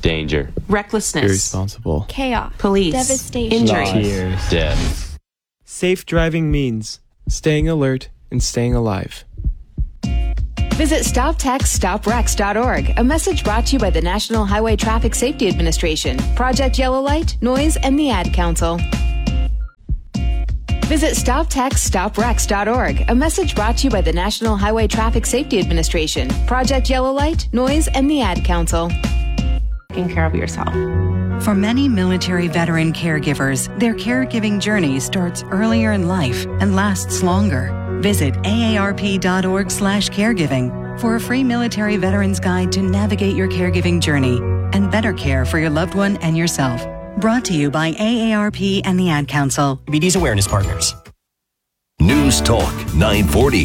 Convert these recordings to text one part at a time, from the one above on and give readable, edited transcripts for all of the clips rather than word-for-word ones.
Danger. Recklessness. Irresponsible. Chaos. Police. Devastation. Injury. Tears. Death. Safe driving means staying alert and staying alive. Visit StopTextStopWrecks.org. A message brought to you by the National Highway Traffic Safety Administration, Project Yellow Light, Noise, and the Ad Council. Visit StopTextStopWrecks.org. A message brought to you by the National Highway Traffic Safety Administration, Project Yellow Light, Noise, and the Ad Council. Taking care of yourself. For many military veteran caregivers, their caregiving journey starts earlier in life and lasts longer. Visit aarp.org/caregiving for a free military veterans guide to navigate your caregiving journey and better care for your loved one and yourself. Brought to you by AARP and the Ad Council. BD's awareness partners. News Talk 940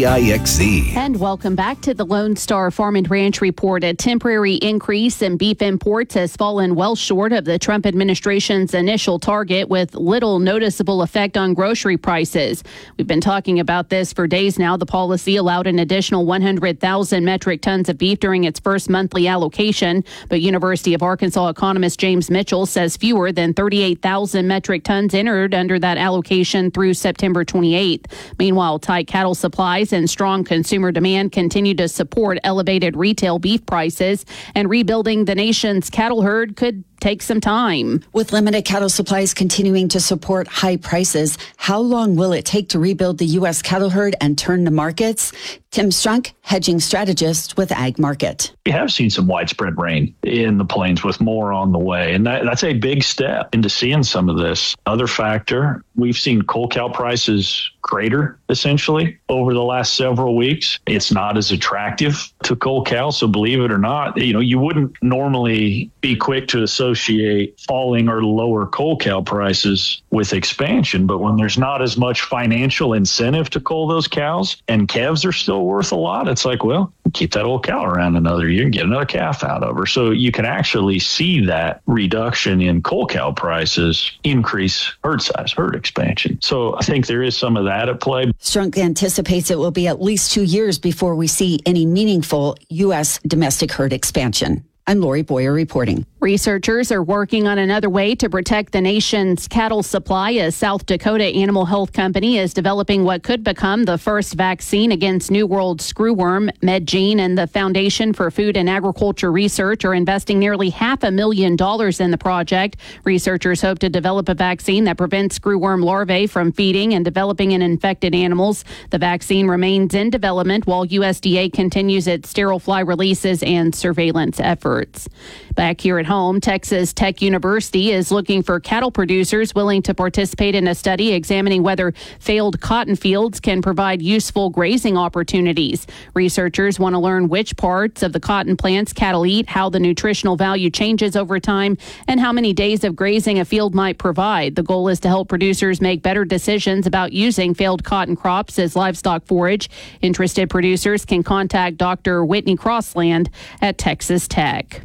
KIXZ. And welcome back to the Lone Star Farm and Ranch Report. A temporary increase in beef imports has fallen well short of the Trump administration's initial target, with little noticeable effect on grocery prices. We've been talking about this for days now. The policy allowed an additional 100,000 metric tons of beef during its first monthly allocation, but University of Arkansas economist James Mitchell says fewer than 38,000 metric tons entered under that allocation through September 28th. Meanwhile, tight cattle supplies and strong consumer demand continue to support elevated retail beef prices, and rebuilding the nation's cattle herd could take some time. With limited cattle supplies continuing to support high prices, how long will it take to rebuild the U.S. cattle herd and turn to markets? Tim Strunk, hedging strategist with Ag Market. We have seen some widespread rain in the plains with more on the way, and that's a big step into seeing some of this. Other factor, we've seen coal cow prices crater essentially over the last several weeks. It's not as attractive to coal cow, so believe it or not, you wouldn't normally be quick to associate falling or lower coal cow prices with expansion, but when there's not as much financial incentive to cull those cows and calves are still worth a lot, it's like, well, keep that old cow around another year and get another calf out of her. So you can actually see that reduction in coal cow prices increase herd size, herd expansion. So I think there is some of that at play. Strunk anticipates it will be at least 2 years before we see any meaningful U.S. domestic herd expansion. I'm Lori Boyer reporting. Researchers are working on another way to protect the nation's cattle supply as South Dakota Animal Health Company is developing what could become the first vaccine against New World screwworm. MedGene and the Foundation for Food and Agriculture Research are investing nearly $500,000 in the project. Researchers hope to develop a vaccine that prevents screwworm larvae from feeding and developing in infected animals. The vaccine remains in development while USDA continues its sterile fly releases and surveillance efforts. Back here at home, Texas Tech University is looking for cattle producers willing to participate in a study examining whether failed cotton fields can provide useful grazing opportunities. Researchers want to learn which parts of the cotton plants cattle eat, how the nutritional value changes over time, and how many days of grazing a field might provide. The goal is to help producers make better decisions about using failed cotton crops as livestock forage. Interested producers can contact Dr. Whitney Crossland at Texas Tech.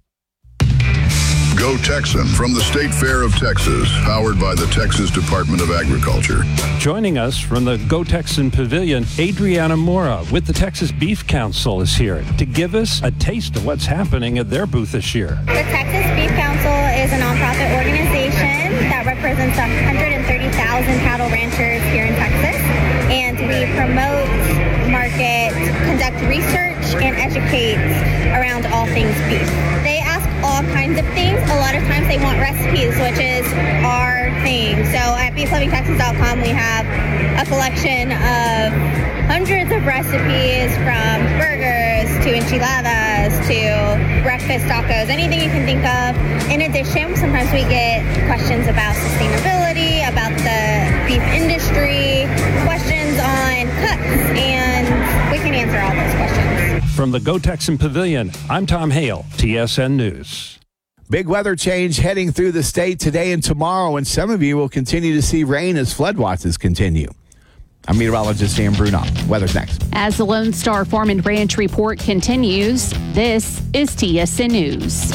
Go Texan from the State Fair of Texas, powered by the Texas Department of Agriculture. Joining us from the Go Texan Pavilion, Adriana Mora with the Texas Beef Council is here to give us a taste of what's happening at their booth this year. The Texas Beef Council is a nonprofit organization that represents 130,000 cattle ranchers here in Texas, and we promote, market, conduct research, and educate around all things beef. They ask all kinds of things. A lot of times they want recipes, which is our thing. So at beeflovingtexas.com, we have a collection of hundreds of recipes, from burgers to enchiladas to breakfast tacos, anything you can think of. In addition, sometimes we get questions about sustainability, about the beef industry, questions on cuts, and we can answer all those questions. From the Go Texan Pavilion, I'm Tom Hale, TSN News. Big weather change heading through the state today and tomorrow, and some of you will continue to see rain as flood watches continue. I'm meteorologist Sam Bruno. Weather's next. As the Lone Star Farm and Ranch Report continues, this is TSN News.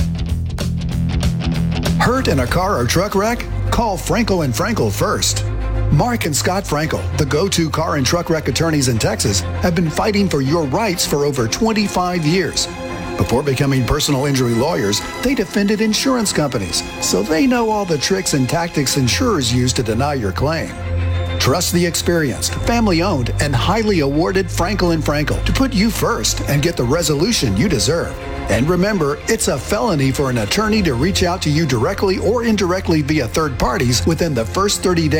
Hurt in a car or truck wreck? Call Frankel and Frankel first. Mark and Scott Frankel, the go-to car and truck wreck attorneys in Texas, have been fighting for your rights for over 25 years. Before becoming personal injury lawyers, they defended insurance companies, so they know all the tricks and tactics insurers use to deny your claim. Trust the experienced, family-owned, and highly awarded Frankel & Frankel to put you first and get the resolution you deserve. And remember, it's a felony for an attorney to reach out to you directly or indirectly via third parties within the first 30 days